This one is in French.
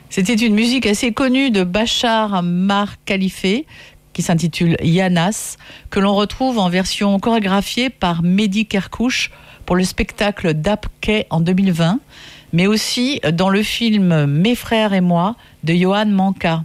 C'était une musique assez connue de Bachar Mar Khalife, qui s'intitule Yanas, que l'on retrouve en version chorégraphiée par Mehdi Kerkouch pour le spectacle d'Apkay en 2020, mais aussi dans le film Mes frères et moi de Johan Manka.